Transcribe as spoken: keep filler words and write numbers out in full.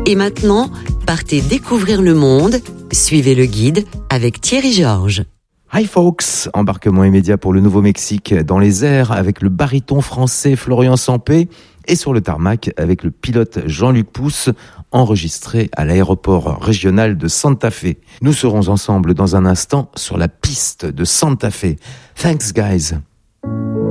Et maintenant, partez découvrir le monde. Suivez le guide avec Thierry Georges. Hi folks, embarquement immédiat pour le Nouveau-Mexique dans les airs avec le baryton français Florian Sampé et sur le tarmac avec le pilote Jean-Luc Pousse, enregistré à l'aéroport régional de Santa Fe. Nous serons ensemble dans un instant sur la piste de Santa Fe. Thanks guys.